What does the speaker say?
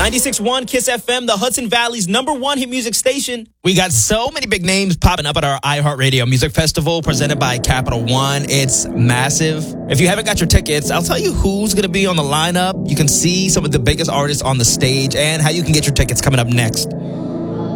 96.1 Kiss FM, the Hudson Valley's #1 hit music station. We got so many big names popping up at our iHeartRadio Music Festival presented by Capital One. It's massive. If you haven't got your tickets, I'll tell you who's going to be on the lineup. You can see some of the biggest artists on the stage and how you can get your tickets coming up next.